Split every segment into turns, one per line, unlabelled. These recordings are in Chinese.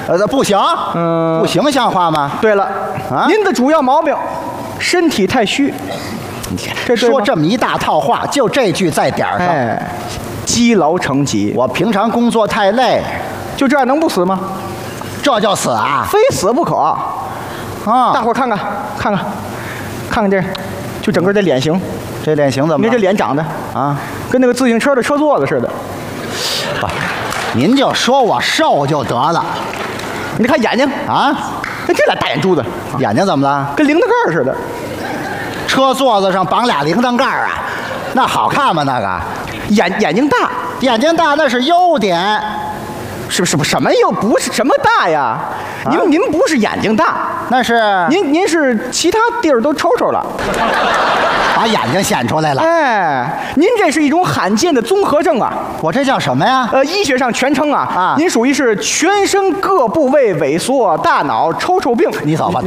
不行，不形象化吗？
对了，
啊，
您的主要毛病，身体太虚。
这说这么一大套话，就这句在点儿上。
哎，积劳成疾。
我平常工作太累，
就这样能不死吗？
这就死啊？
非死不可。
啊！
大伙儿看看这，就整个这脸型，
这脸型怎么了？
你这脸长得
啊，
跟那个自行车的车座子似的。
不，您就说我瘦就得了。
你看眼睛
啊，
这俩大眼珠子，
眼睛怎么了？
跟铃铛盖似的。
车座子上绑俩铃铛盖啊，那好看吗？那个
眼睛大，
眼睛大那是优点。
是什么又不是什么大呀？您不是眼睛大，
那是
您是其他地儿都抽抽了，
把眼睛显出来了。
哎，您这是一种罕见的综合症啊！
我这叫什么呀？
医学上全称啊，您属于是全身各部位萎缩、大脑抽抽病。
你走吧，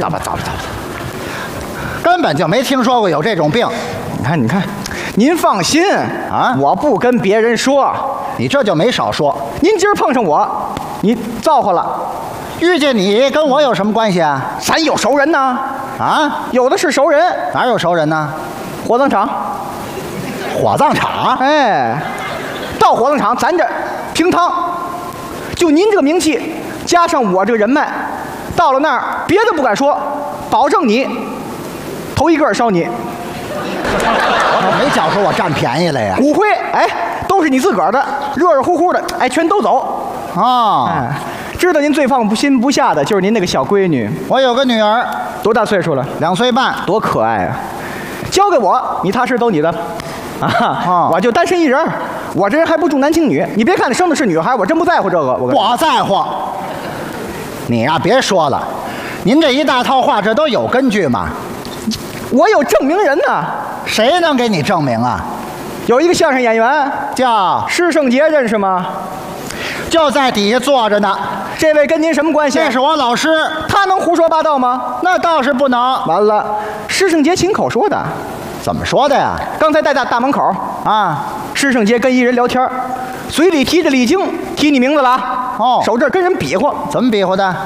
根本就没听说过有这种病。
你看，您放心
啊，
我不跟别人说。
你这就没少说。
您今儿碰上我，你造化了。
遇见你跟我有什么关系啊？
咱有熟人呢。
啊，
有的是熟人。
哪有熟人呢？
火葬场。
火葬场？
哎，到火葬场咱这平汤。就您这个名气，加上我这个人脉，到了那儿别的不敢说，保证你头一个烧你。
我可没觉出我占便宜来呀。
骨灰，哎，都是你自个儿的，热热乎乎的，哎，全都走。哎，知道您最放心不下的就是您那个小闺女。
我有个女儿，
多大岁数了
？2岁半，
多可爱啊！交给我，你踏实都你的。我就单身一人，我这人还不重男轻女。你别看你生的是女孩，我真不在乎这个。
我在乎。你呀，别说了，您这一大套话，这都有根据吗？
我有证明人呢。
谁能给你证明啊？
有一个相声演员
叫
施圣杰，认识吗？
就在底下坐着呢。
这位跟您什么关系？
这是我老师。
他能胡说八道吗？
那倒是不能。
完了，施圣杰亲口说的。
怎么说的呀？
刚才在大门口
啊，
施圣杰跟一人聊天，嘴里提着李菁，提你名字了啊。
哦，
手这跟人比划。
怎么比划的？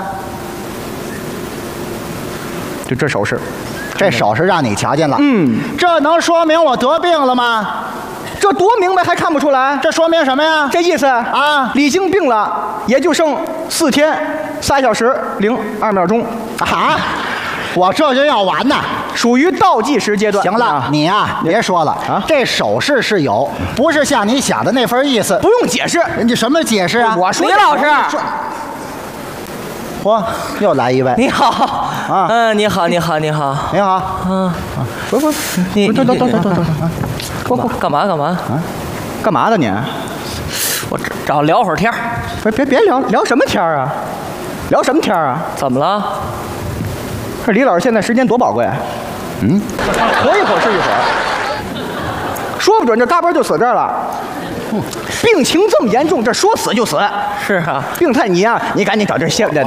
就这手势。
这手势让你瞧见了，这能说明我得病了吗？
这多明白还看不出来？
这说明什么呀？
这意思啊，李菁病了，也就剩4天3小时02秒钟
啊！我这就要完呐，
属于倒计时阶段。
行了，你呀，别说了啊，这手势是有，不是像你想的那份意思，
不用解释。
人家什么解释啊？
我说
李老师。
嚯，又来一位！
你好
啊，
你好，
你好，
不，
你
等，
干嘛
啊？干嘛的你？
我找聊会儿天。
别聊什么天啊？聊什么天啊？
怎么了？
这李老师现在时间多宝贵。活一会儿是一会儿，说不准这嘎嘣就死这儿了。病情这么严重，这说死就死。
是啊，
病态你呀，你赶紧找这些